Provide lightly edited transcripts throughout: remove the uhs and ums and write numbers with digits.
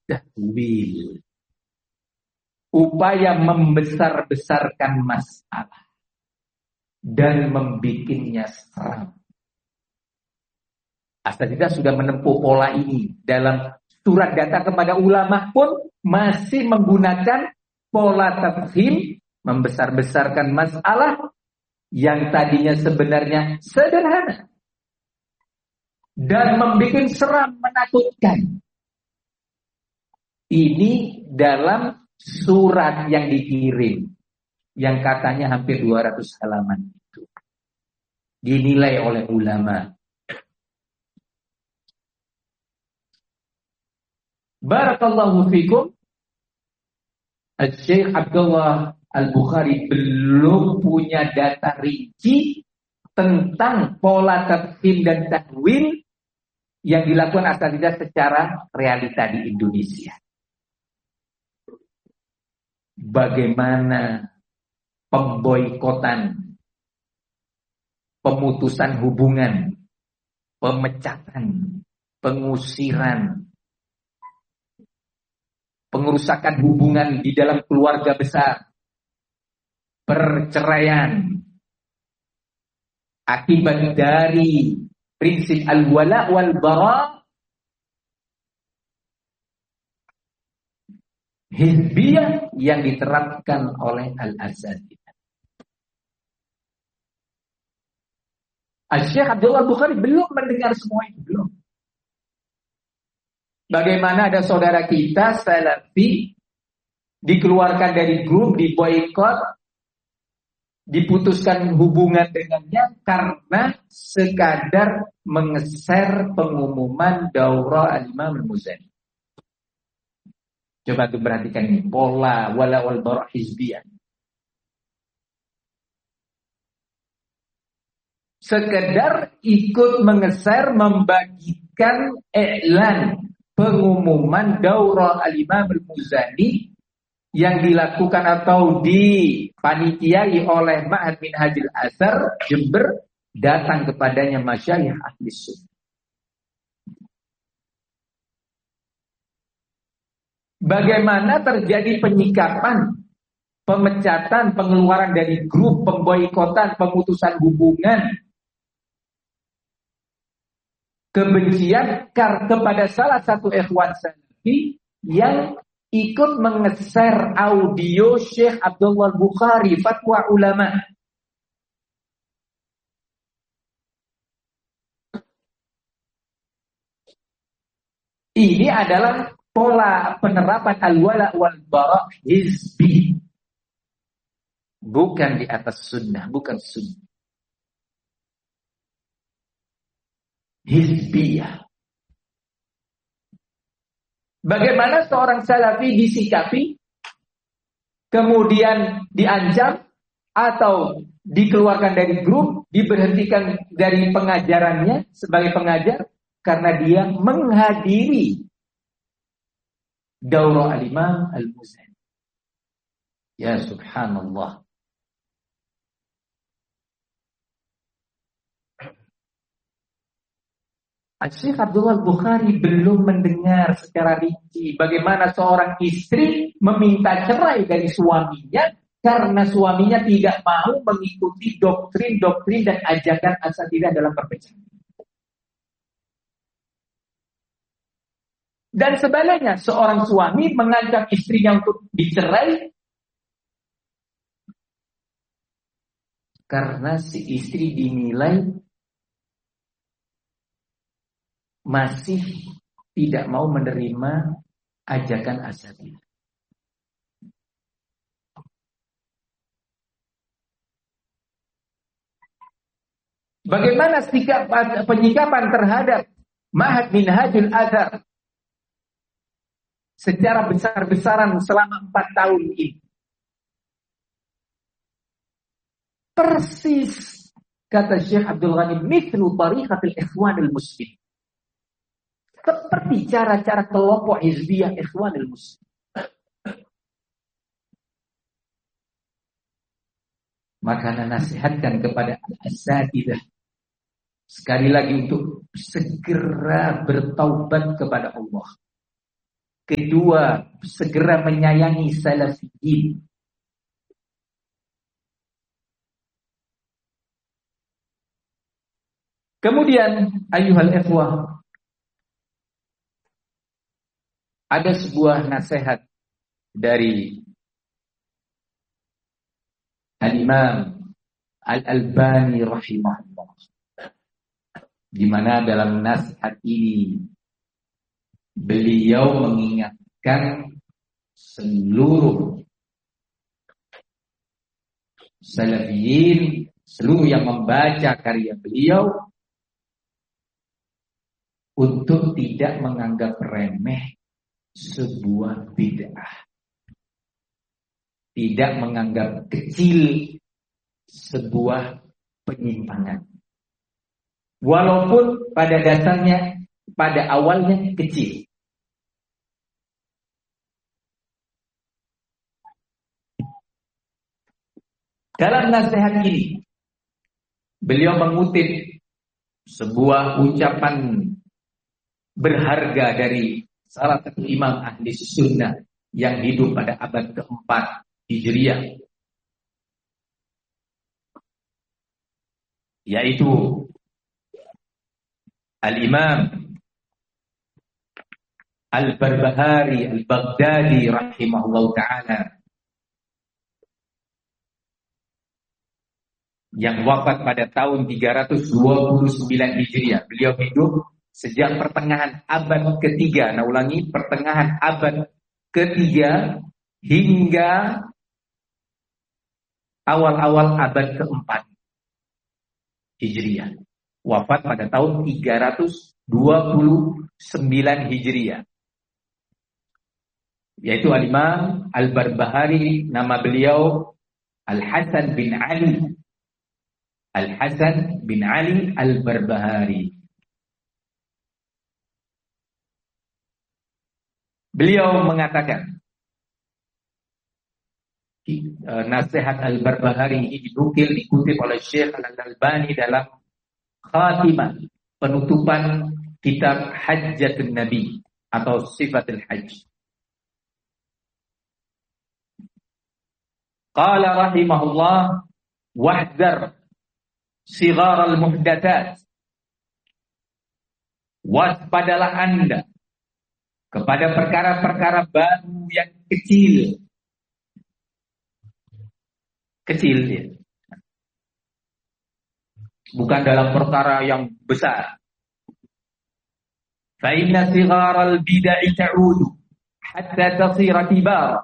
tahwil. Upaya membesar-besarkan masalah dan membikinnya seram. Asatidzah sudah menempuh pola ini dalam surat data kepada ulama pun masih menggunakan pola tafhim, membesar-besarkan masalah yang tadinya sebenarnya sederhana dan membuat seram, menakutkan. Ini dalam surat yang dikirim yang katanya hampir 200 halaman itu dinilai oleh ulama. Barakallahu fikum. Syekh Abdullah Al-Bukhari belum punya data rinci tentang pola tafhim dan tahwil yang dilakukan asatidzah secara realita di Indonesia. Bagaimana pemboikotan, pemutusan hubungan, pemecatan, pengusiran, pengerusakan hubungan di dalam keluarga besar, perceraian, akibat dari prinsip al-wala wal bara, hizbiyah yang diterapkan oleh al-asatidzah. Syekh Abdullah Bukhari belum mendengar semua itu, belum. Bagaimana ada saudara kita Salafi dikeluarkan dari grup, diboikot, diputuskan hubungan dengannya karena sekadar mengeser pengumuman daurah al-Imam al-Muzani. Coba tuh perhatikan ini, pola wala wal bara' hizbiyah. Sekedar ikut mengeser, membagikan iklan pengumuman daurah al-Imam al-Muzani yang dilakukan atau dipanitiai oleh Ma'had Minhajul Athar Jember, datang kepadanya masyayikh ahli sunnah. Bagaimana terjadi penyikapan, pemecatan, pengeluaran dari grup, pemboikotan, pemutusan hubungan, kebencian kepada salah satu ikhwan salafi yang ikut mengeser audio Syekh Abdullah Bukhari, fatwa ulama. Ini adalah pola penerapan al-wala wal bara' hizbi. Bukan di atas sunnah, bukan sunnah. Hizbiyah. Bagaimana seorang salafi disikapi, kemudian diancam atau dikeluarkan dari grup, diberhentikan dari pengajarannya sebagai pengajar karena dia menghadiri daurah al-Imam al-Muzani. Ya subhanallah. Syekh Abdullah Bukhari belum mendengar secara rinci bagaimana seorang istri meminta cerai dari suaminya karena suaminya tidak mau mengikuti doktrin-doktrin dan ajakan asatidzah dalam perpecahan. Dan sebaliknya, seorang suami mengancam istrinya untuk dicerai karena si istri dinilai masih tidak mau menerima ajakan asatidzah. Bagaimana sikap penyikapan terhadap Ma'had Minhajul Athar secara besar-besaran selama 4 tahun ini? Persis kata Syekh Abdul Ghani, mithlu tariqatil ikhwanil muslim. Seperti cara-cara kelompok hizbiyah ikhwanil muslim. Maka nasihatkan kepada al-asatidzah sekali lagi untuk segera bertaubat kepada Allah. Kedua, segera menyayangi salafiyin. Kemudian, ayyuhal ikhwah, ada sebuah nasihat dari Al-Imam Al-Albani rahimahullah, di mana dalam nasihat ini beliau mengingatkan seluruh salafiyin, seluruh yang membaca karya beliau, untuk tidak menganggap remeh sebuah bid'ah, tidak menganggap kecil sebuah penyimpangan, walaupun pada dasarnya, pada awalnya kecil. Dalam nasihat ini, beliau mengutip sebuah ucapan berharga dari salah satu imam ahli sunnah yang hidup pada abad keempat Hijriah, yaitu Al-Imam Al-Barbahari Al-Baghdadi rahimahullah ta'ala, yang wafat pada tahun 329 Hijriah. Beliau hidup sejak pertengahan abad ketiga, pertengahan abad ketiga hingga awal-awal abad keempat Hijriah. Wafat pada tahun 329 Hijriah. Yaitu Al-Imam Al-Barbahari, nama beliau Al-Hasan bin Ali. Al-Hasan bin Ali Al-Barbahari. Beliau mengatakan, nasihat Al-Barbahari ini dikutip oleh Syekh Al-Albani dalam khatimah, penutupan kitab Hajjatun Nabi atau Sifatul Hajj. Qala rahimahullah, wahdar sighar al-muhdatsat. Waspadalah Anda kepada perkara-perkara baru yang kecil. Kecil ya. Bukan dalam perkara yang besar. Fa inna sighar al-bid'ah ta'udu hatta tasira kibar.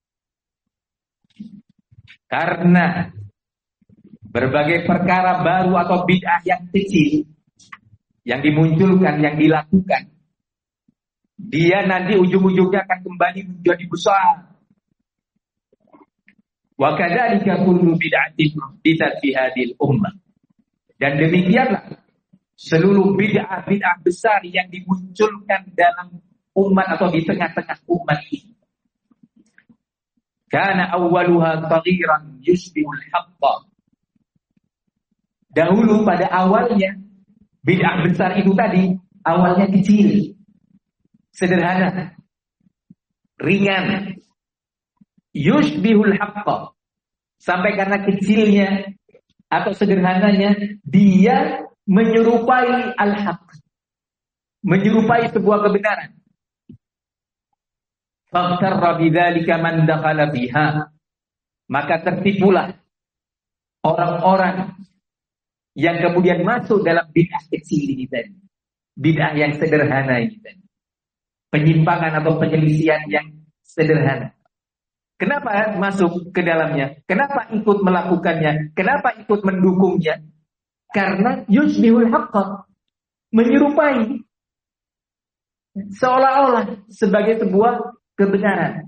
Karena berbagai perkara baru atau bid'ah yang kecil yang dimunculkan, yang dilakukan, dia nanti ujung-ujungnya akan kembali menjadi besar. Wa kadzalika kullu bid'atin muhdatsat fi hadhil ummah. Dan demikianlah seluruh bid'ah besar yang dimunculkan dalam umat atau di tengah-tengah umat ini. Kana awwaluha saghiran yushbihul haqqa. Dahulu pada awalnya bid'ah besar itu tadi awalnya kecil, sederhana, ringan. Yushbihul haqqa. Sampai karena kecilnya atau sederhananya dia menyerupai al-haq, menyerupai sebuah kebenaran. Faghtarra bidzalika man dakhala fiha. Maka tertipulah orang-orang yang kemudian masuk dalam bid'ah kecil ini tadi. Bid'ah yang sederhana ini tadi. Penyimpangan atau penyelisihan yang sederhana. Kenapa masuk ke dalamnya? Kenapa ikut melakukannya? Kenapa ikut mendukungnya? Karena yushbihul haqqa, menyerupai, seolah-olah sebagai sebuah kebenaran.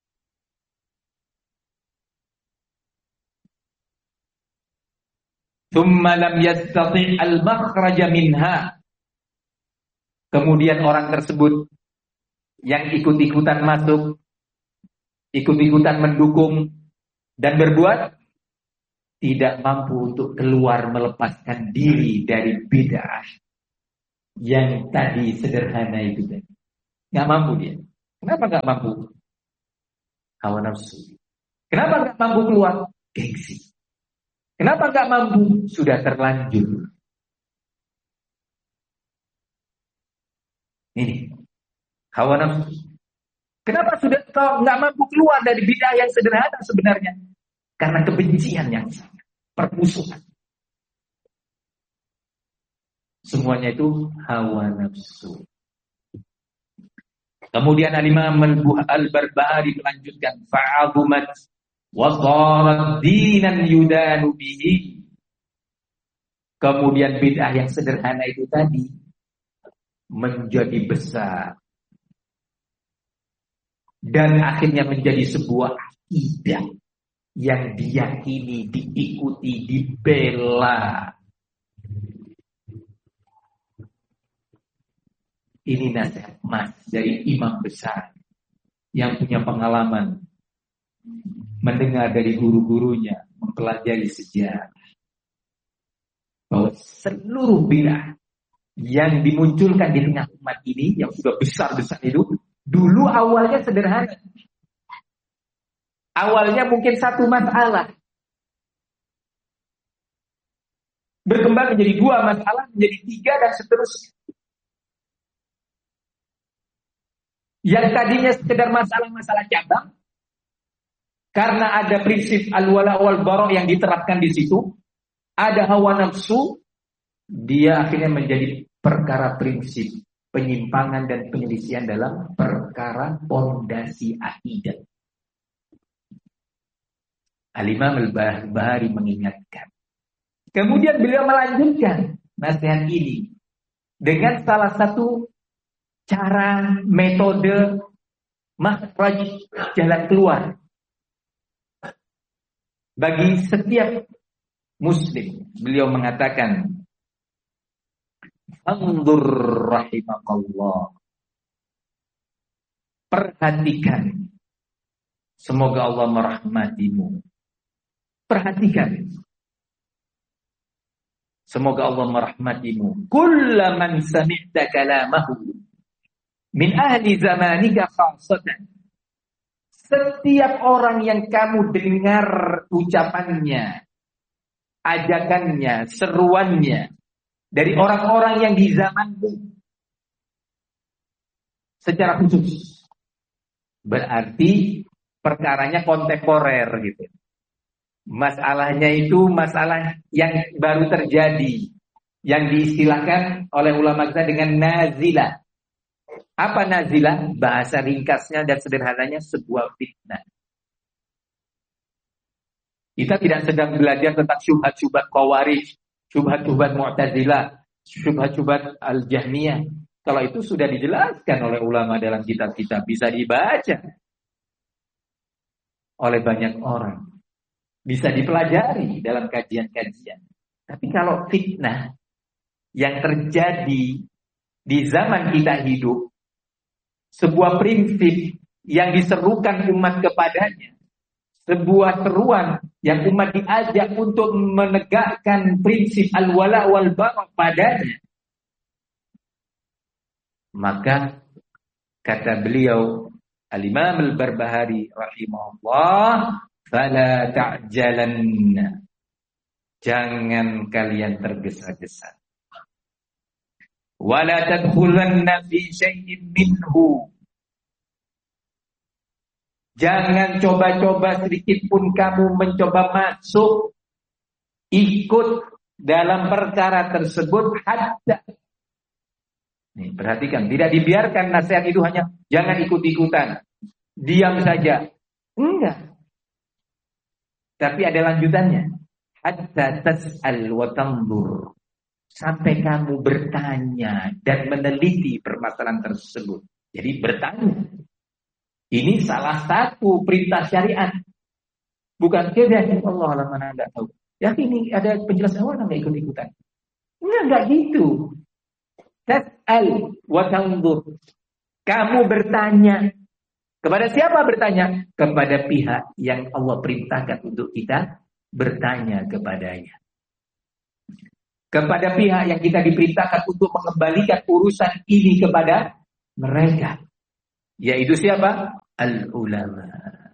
Thumma lam yastati' al-makhraja minha. Kemudian orang tersebut yang ikut-ikutan masuk, ikut-ikutan mendukung dan berbuat, tidak mampu untuk keluar melepaskan diri dari bid'ah yang tadi sederhana itu tadi. Nggak mampu dia. Kenapa nggak mampu? Hawa nafsu. Kenapa nggak mampu keluar? Gengsi. Kenapa nggak mampu? Sudah terlanjur. Ini hawa nafsu. Kenapa sudah nggak mampu keluar dari bid'ah yang sederhana sebenarnya? Karena kebencian yang sangat, permusuhan. Semuanya itu hawa nafsu. Kemudian Al-Imam Al-Barbahari melanjutkan fa'azumat wa sharat dinan yudanu bihi. Kemudian bid'ah yang sederhana itu tadi menjadi besar dan akhirnya menjadi sebuah akidah yang diyakini, diikuti, dibela. Ini nasihat Mas dari imam besar yang punya pengalaman mendengar dari guru-gurunya, mempelajari sejarah bahwa seluruh bid'ah yang dimunculkan di tengah umat ini yang sudah besar-besar itu dulu awalnya sederhana. Awalnya mungkin satu masalah, berkembang menjadi dua masalah, menjadi tiga dan seterusnya. Yang tadinya sekedar masalah-masalah cabang, karena ada prinsip al-wala wal bara yang diterapkan di situ, ada hawa nafsu, dia akhirnya menjadi perkara prinsip, penyimpangan dan penyelisihan dalam perkara pondasi akidah. Al-Imam Al-Barbahari mengingatkan. Kemudian beliau melanjutkan nasihat ini dengan salah satu cara, metode, makhraj, jalan keluar bagi setiap muslim. Beliau mengatakan, anzur rahimakallah. Perhatikan. Semoga Allah merahmatimu. Perhatikan. Semoga Allah merahmatimu. Kullaman sami'ta kalamahu min ahli zamanika khasatan. Setiap orang yang kamu dengar ucapannya, ajakannya, seruannya dari orang-orang yang di zamanmu secara khusus, berarti perkaranya kontemporer gitu. Masalahnya itu masalah yang baru terjadi, yang diistilahkan oleh ulama kita dengan nazilah. Apa nazilah? Bahasa ringkasnya dan sederhananya sebuah fitnah. Kita tidak sedang belajar tentang syubhat-syubhat Khawarij, syubhat-syubhat Mu'tazilah, syubhat-syubhat Al-Jahmiyah. Kalau itu sudah dijelaskan oleh ulama dalam kitab-kitab, bisa dibaca oleh banyak orang, bisa dipelajari dalam kajian-kajian. Tapi kalau fitnah yang terjadi di zaman kita hidup, sebuah prinsip yang diserukan umat kepadanya, sebuah seruan yang umat diajak untuk menegakkan prinsip al-wala wal bara padanya, maka kata beliau Al-Imam Al-Barbahari rahimahullah, fala ta'jalanna, jangan kalian tergesa-gesa. Wala tadkhulanna fi syai'in minhu, jangan coba-coba sedikit pun kamu mencoba masuk ikut dalam perkara tersebut hatta. Nih, perhatikan, tidak dibiarkan nasihat itu hanya jangan ikut-ikutan, diam saja. Enggak. Tapi ada lanjutannya. Hatta tas'al wa tanzur, sampai kamu bertanya dan meneliti permasalahan tersebut. Jadi bertanya. Ini salah satu perintah syariat. Bukan kebiasaan Allah lah, mana enggak tahu. Ya ini ada penjelasan awal enggak ikut-ikutan. Enggak gitu. Tas'al wa tanzur. Kamu bertanya. Kepada siapa bertanya? Kepada pihak yang Allah perintahkan untuk kita bertanya kepadanya. Kepada pihak yang kita diperintahkan untuk mengembalikan urusan ini kepada mereka. Yaitu siapa? Al-ulama.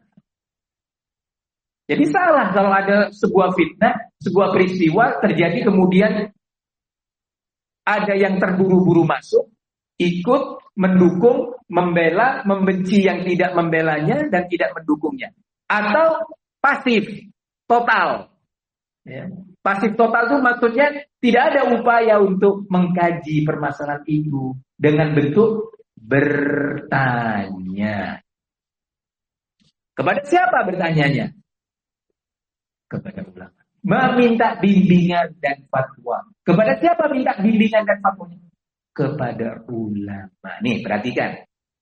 Jadi salah kalau ada sebuah fitnah, sebuah peristiwa terjadi kemudian ada yang terburu-buru masuk, ikut, mendukung, membela, membenci yang tidak membelanya dan tidak mendukungnya. Atau pasif, total. Ya. Pasif total itu maksudnya tidak ada upaya untuk mengkaji permasalahan itu dengan bentuk bertanya. Kepada siapa bertanyanya? Kepada ulama. Meminta bimbingan dan fatwa. Kepada siapa minta bimbingan dan fatwa? Kepada ulama. Nih, perhatikan.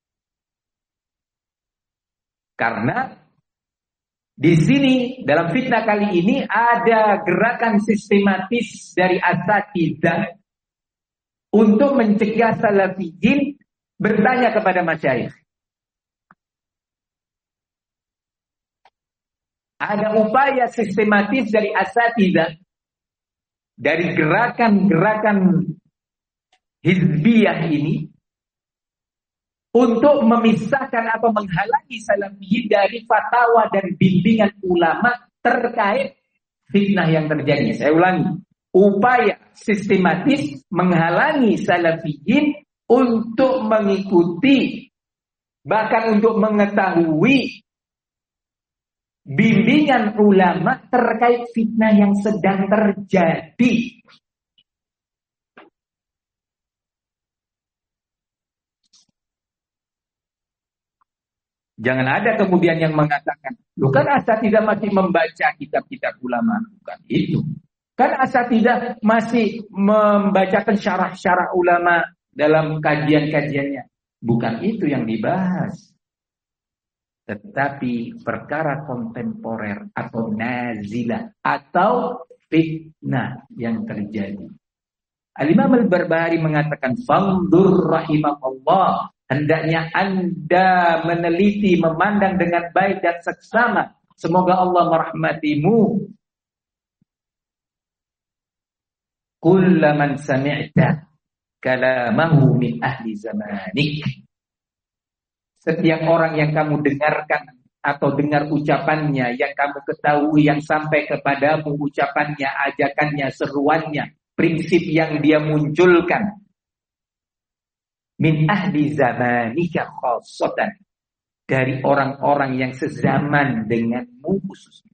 Karena di sini dalam fitnah kali ini ada gerakan sistematis dari asatidzah untuk mencegah salafiyin bertanya kepada masyayikh. Ada upaya sistematis dari asatidzah, dari gerakan-gerakan hizbiyah ini untuk memisahkan atau menghalangi salafiyin dari fatwa dan bimbingan ulama terkait fitnah yang terjadi. Saya ulangi, upaya sistematis menghalangi salafiyin untuk mengikuti, bahkan untuk mengetahui bimbingan ulama terkait fitnah yang sedang terjadi. Jangan ada kemudian yang mengatakan, "Loh kan asatidzah masih membaca kitab-kitab ulama." Bukan itu. Kan asatidzah masih membacakan syarah-syarah ulama dalam kajian-kajiannya. Bukan itu yang dibahas. Tetapi perkara kontemporer atau nazilah atau fitnah yang terjadi. Al-Imam Al-Barbahari mengatakan, "Fandur rahimakallah." Hendaknya Anda meneliti, memandang dengan baik dan seksama. Semoga Allah merahmatimu. Kullaman sami'ta kalamahu min ahli zamanik. Setiap orang yang kamu dengarkan atau dengar ucapannya, yang kamu ketahui, yang sampai kepadamu ucapannya, ajakannya, seruannya, prinsip yang dia munculkan, min ahli zamanika khassatan, dari orang-orang yang sezaman denganmu khususnya.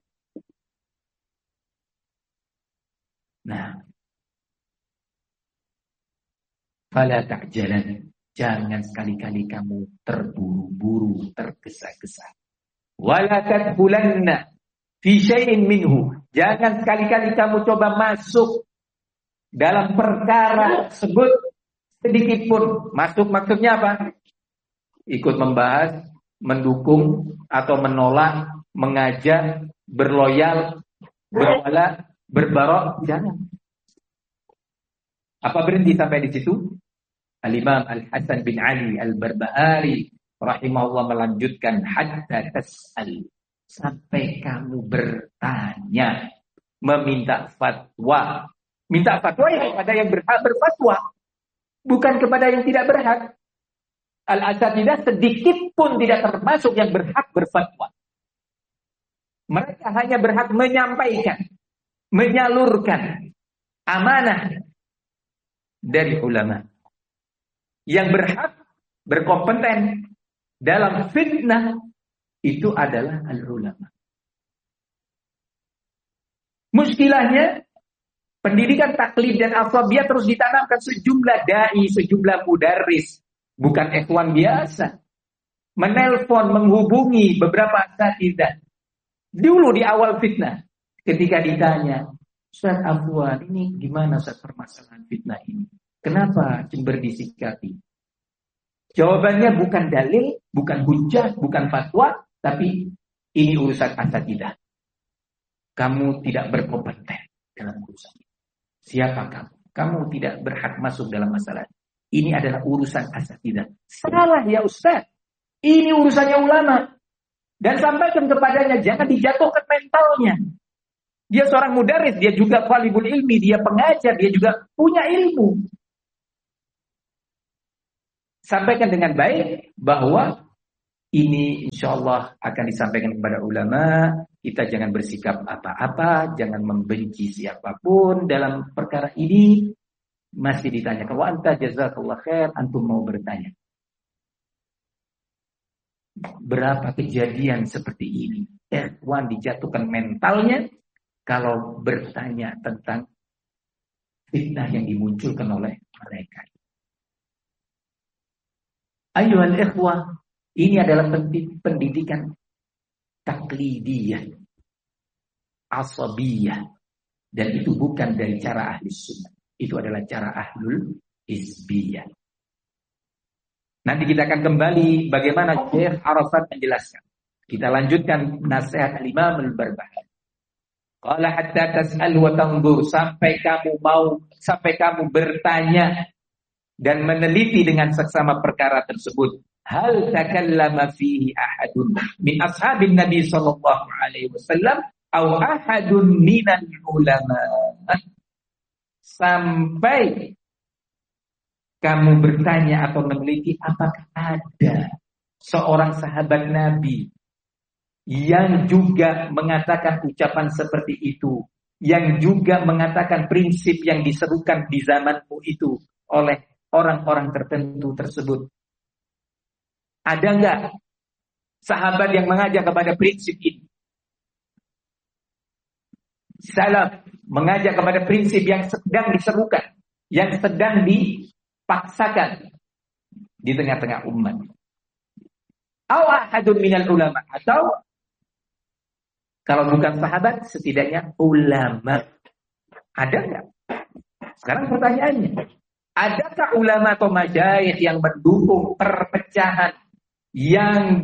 Nah, fala ta'jalan. Jangan sekali-kali kamu terburu-buru, tergesa-gesa. Wala tadkhulanna fi syai'in minhu. Jangan sekali-kali kamu coba masuk dalam perkara tersebut sedikit pun. Masuk maksudnya apa? Ikut membahas, mendukung atau menolak, mengajak, berloyal, berwala, berbarok. Jangan. Apa berhenti sampai di situ? Al-Imam Al-Hasan bin Ali Al-Barbahari rahimahullah melanjutkan, hatta tas'al, sampai kamu bertanya, meminta fatwa. Minta fatwa ya kepada yang berhak berfatwa, bukan kepada yang tidak berhak. Al-Asatidzah sedikit pun tidak termasuk yang berhak berfatwa. Mereka hanya berhak menyampaikan, menyalurkan amanah dari ulama. Yang berhak, berkompeten dalam fitnah itu adalah al-ulama. Muskilahnya, pendidikan taklid dan asabiyah terus ditanamkan sejumlah dai, sejumlah mudarris, bukan ikhwan biasa. Menelpon, menghubungi beberapa asatidzah. Dulu di awal fitnah, ketika ditanya, "Ustaz Afwan, ini gimana Ustaz permasalahan fitnah ini? Kenapa Jember disikapi?" Jawabannya bukan dalil, bukan hujah, bukan fatwa, tapi ini urusan asatidzah. Kamu tidak berkompeten dalam urusan ini. Siapa kamu? Kamu tidak berhak masuk dalam masalah. Ini adalah urusan asatidzah. Salah ya Ustaz. Ini urusannya ulama. Dan sampaikan kepadanya, jangan dijatuhkan mentalnya. Dia seorang mudarris, dia juga talibul ilmi, dia pengajar, dia juga punya ilmu. Sampaikan dengan baik bahwa Ini insya Allah akan disampaikan kepada ulama. Kita jangan bersikap apa-apa, jangan membenci siapapun dalam perkara ini. Masih ditanya, wa anta jazakallah khair, antum mau bertanya. Berapa kejadian seperti ini? Ikhwan dijatuhkan mentalnya kalau bertanya tentang fitnah yang dimunculkan oleh mereka. Ayuhal ikhwah, ini adalah pendidikan taklidiyah, asabiyah, dan itu bukan dari cara ahli sunnah. Itu adalah cara ahlul hizbiyah. Nanti kita akan kembali bagaimana Syekh Arafat menjelaskan. Kita lanjutkan nasihat Imam Al-Barbahari. Qala hatta tas'al wa tanzur, sampai kamu bertanya dan meneliti dengan seksama perkara tersebut. Hal takallama fihi ahadun min ashabin Nabi sallallahu alaihi wasallam aw ahadun minal ulama. Sampai kamu bertanya atau meneliti apakah ada seorang sahabat Nabi yang juga mengatakan ucapan seperti itu, yang juga mengatakan prinsip yang diserukan di zamanmu itu oleh orang-orang tertentu tersebut. Ada enggak sahabat yang mengajak kepada prinsip ini? Salaf mengajak kepada prinsip yang sedang diserukan, yang sedang dipaksakan di tengah-tengah umat. Aw ahadun minal ulama, atau kalau bukan sahabat setidaknya ulama. Ada enggak? Sekarang pertanyaannya, adakah ulama atau masyayikh yang mendukung perpecahan yang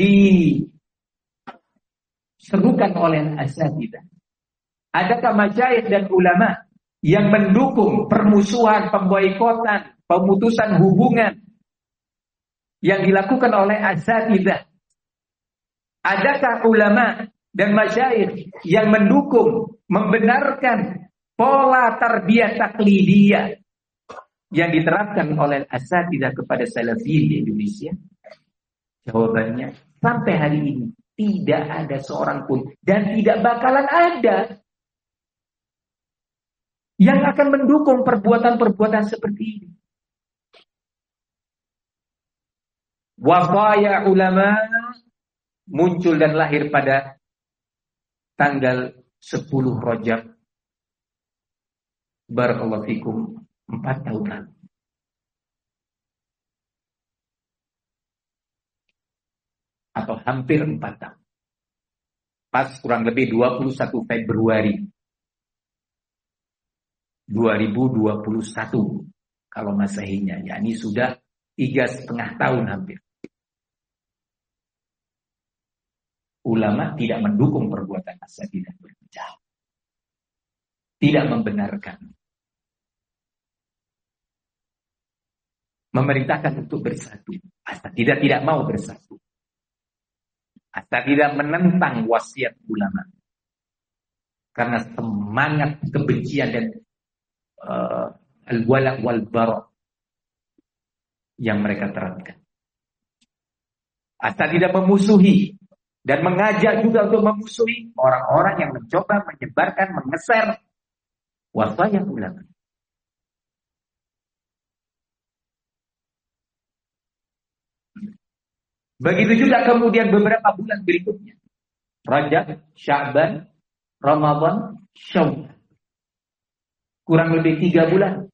diserukan oleh asatidzah? Adakah masyayikh dan ulama yang mendukung permusuhan, pemboikotan, pemutusan hubungan yang dilakukan oleh asatidzah? Adakah ulama dan masyayikh yang mendukung, membenarkan pola tarbiyah taklidiyah yang diterapkan oleh asatidzah kepada salafiyin di Indonesia? Jawabannya, sampai hari ini tidak ada seorang pun dan tidak bakalan ada yang akan mendukung perbuatan-perbuatan seperti ini. Wafaya ulama muncul dan lahir pada tanggal 10 Rajab. Barakallahu fikum, 4 tahun lalu. Atau hampir 4 tahun. Pas kurang lebih 21 Februari 2021 kalau Masehinya, yakni sudah 3,5 tahun hampir. Ulama tidak mendukung perbuatan asatidzah berpecah, tidak membenarkan, memerintahkan untuk bersatu. Asatidzah tidak mau bersatu. Asatidzah menentang wasiat ulama karena semangat kebencian dan al-wala wal bara yang mereka terapkan. Asatidzah memusuhi dan mengajak juga untuk memusuhi orang-orang yang mencoba menyebarkan, mengeser wasiat ulama. Begitu juga kemudian beberapa bulan berikutnya, Rajab, Sya'ban, Ramadan, Syawal. Kurang lebih 3 bulan.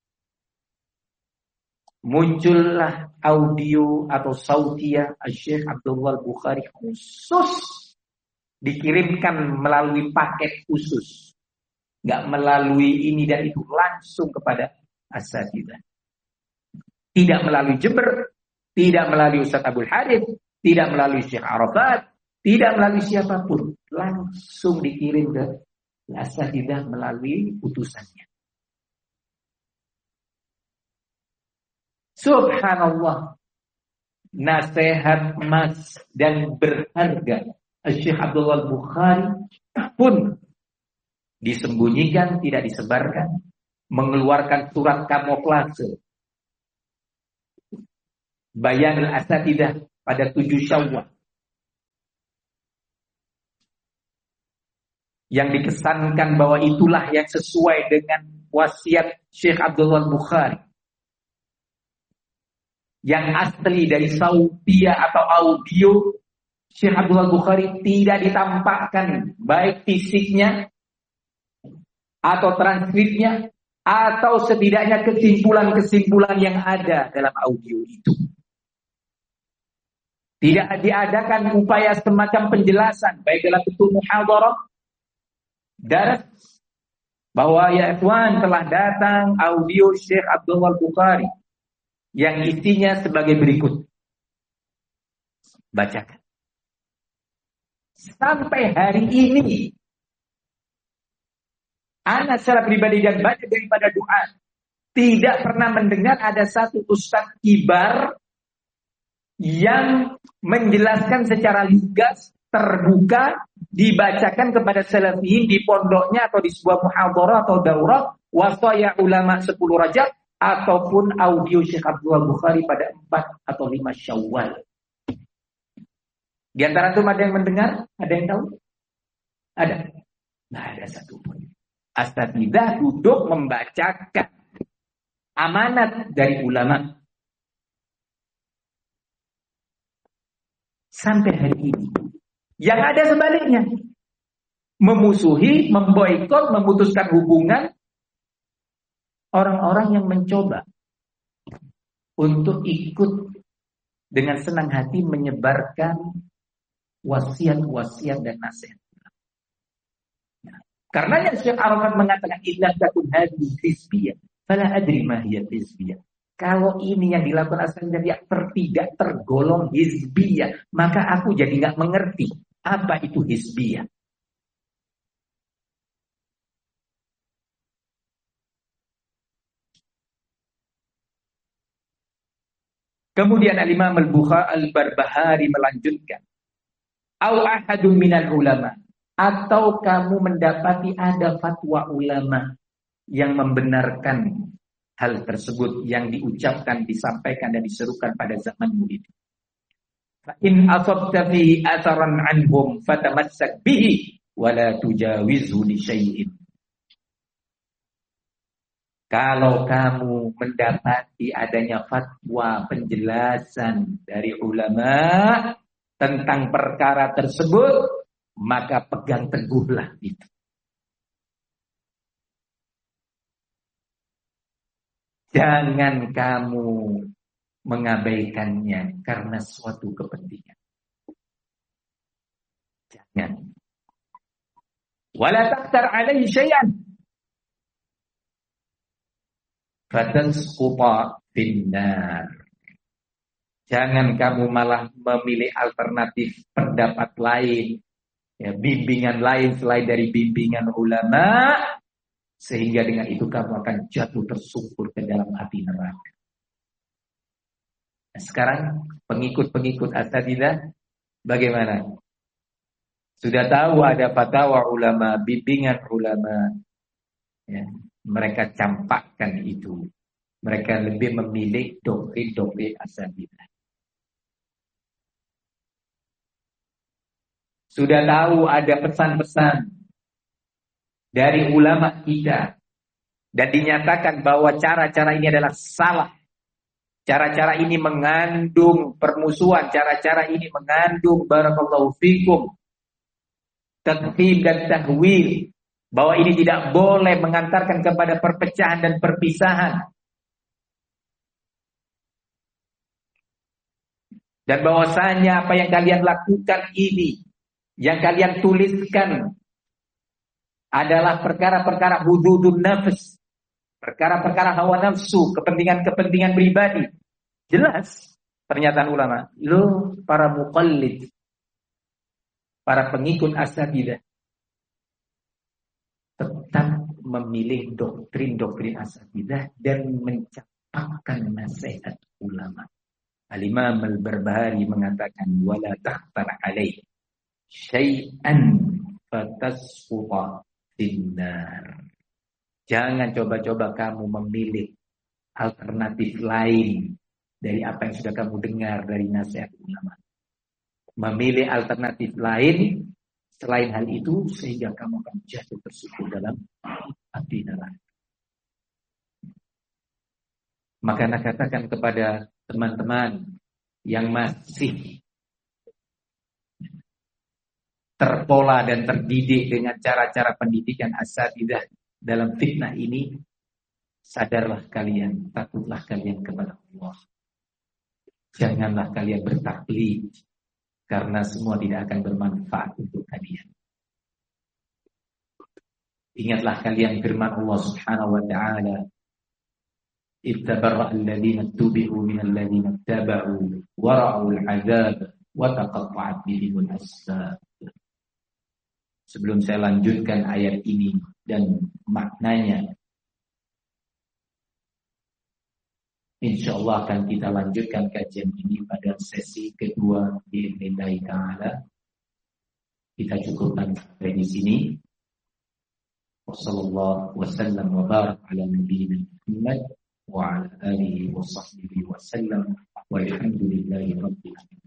Muncullah audio atau sautiyah Syekh Abdullah Bukhari khusus. Dikirimkan melalui paket khusus. Gak melalui ini dan itu, langsung kepada asatidzah. Tidak melalui Jember, tidak melalui Ustaz Abdul Harith, tidak melalui Syekh Arafat, tidak melalui siapapun. Langsung dikirim ke asatidzah melalui utusannya. Subhanallah, nasihat emas dan berharga Syekh Abdullah Bukhari pun disembunyikan, tidak disebarkan, mengeluarkan surat kamuflase Bayanul Asatidzah pada 7 Syawal yang dikesankan bahwa itulah yang sesuai dengan wasiat Syekh Abdullah Bukhari, yang asli dari Sautia atau audio Syekh Abdullah Bukhari tidak ditampakkan baik fisiknya atau transkripnya atau setidaknya kesimpulan-kesimpulan yang ada dalam audio itu. Tidak diadakan upaya semacam penjelasan baik dalam bentuk muhadharah, daras, bahwa ya ikhwan telah datang audio Syekh Abdullah Bukhari yang isinya sebagai berikut. Bacakan. Sampai hari ini ana secara pribadi dan banyak daripada doa tidak pernah mendengar ada satu ustadz kibar yang menjelaskan secara lugas, terbuka, dibacakan kepada salafiyin di pondoknya atau di sebuah muhadharah atau daurah wasaya ulama 10 Rajab ataupun audio Syekh Abdullah Bukhari pada 4 atau 5 Syawal. Di antara itu ada yang mendengar? Ada yang tahu? Ada? Nggak ada satupun. Asatidzah duduk membacakan amanat dari ulama. Sampai hari ini. Yang ada sebaliknya. Memusuhi, memboikot, memutuskan hubungan orang-orang yang mencoba untuk ikut dengan senang hati menyebarkan wasiat-wasiat dan nasihat. Karenanya Syekh Arafat mengatakan inna takun hadhihi hizbiyah fala adri ma hiya hizbiyah. Kalau ini yang dilakukan asalnya dia tidak tergolong hizbiyah, maka aku jadi nggak mengerti apa itu hizbiyah. Kemudian Al-Imam Al-Barbahari melanjutkan, au ahadun minal ulama, atau kamu mendapati ada fatwa ulama yang membenarkan hal tersebut yang diucapkan, disampaikan dan diserukan pada zamanmu itu. Fa in asabta fi atharan anhum fatamassak bihi wa la tujawizhu li syai'in. Kalau kamu mendapati adanya fatwa penjelasan dari ulama tentang perkara tersebut, maka pegang teguhlah itu. Jangan kamu mengabaikannya karena suatu kepentingan. Jangan. Wala taqtar alaihi syai'an fatasquta finnar. Jangan kamu malah memilih alternatif pendapat lain, ya, bimbingan lain selain dari bimbingan ulama, sehingga dengan itu kamu akan jatuh tersungkur ke dalam api neraka. Nah, sekarang pengikut-pengikut asatidzah bagaimana? Sudah tahu ada fatwa ulama, bimbingan ulama, ya, mereka campakkan itu. Mereka lebih memilih doktrin-doktrin asatidzah. Sudah tahu ada pesan-pesan dari ulama kita dan dinyatakan bahwa cara-cara ini adalah salah. Cara-cara ini mengandung permusuhan, cara-cara ini mengandung barakallahu fikum takfir dan tahwil, bahwa ini tidak boleh mengantarkan kepada perpecahan dan perpisahan. Dan bahwasanya apa yang kalian lakukan ini, yang kalian tuliskan adalah perkara-perkara hududun nafs, perkara-perkara hawa nafsu, kepentingan-kepentingan pribadi. Jelas pernyataan ulama. Lo para muqallid, para pengikut asatidzah, tetap memilih doktrin-doktrin asatidzah dan mencampakkan nasihat ulama. Al-Imam Al-Barbahari mengatakan wala takhtar alaih syai'an fatasquta finnar. Jangan coba-coba kamu memilih alternatif lain dari apa yang sudah kamu dengar dari nasihat ulama. Memilih alternatif lain selain hal itu sehingga kamu akan jatuh tersungkur dalam api neraka. Maka Anda katakan kepada teman-teman yang masih terpola dan terdidik dengan cara-cara pendidikan asatidzah dalam fitnah ini, sadarlah kalian, takutlah kalian kepada Allah. Janganlah kalian bertaklid, karena semua tidak akan bermanfaat untuk kalian. Ingatlah kalian firman Allah Subhanahu wa ta'ala, ittabarra alladhina tubi'u minal ladhina taba'u wa ra'ul 'adzab wa taqatta'at bihimul asbab. Sebelum saya lanjutkan ayat ini dan maknanya, insyaallah akan kita lanjutkan kajian ini pada sesi kedua bi'idznillah ta'ala. Kita cukupkan sampai di sini. Wassallallahu wasallam wa barak ala nabiyyina Muhammad wa ala alihi wa sahbihi wa sallam walhamdulillahi rabbil alamin.